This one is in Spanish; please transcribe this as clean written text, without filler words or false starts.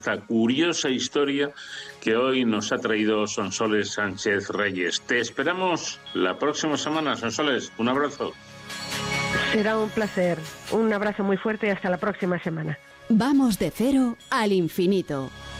esta curiosa historia que hoy nos ha traído Sonsoles Sánchez Reyes. Te esperamos la próxima semana, Sonsoles. Un abrazo. Será un placer. Un abrazo muy fuerte y hasta la próxima semana. Vamos de cero al infinito.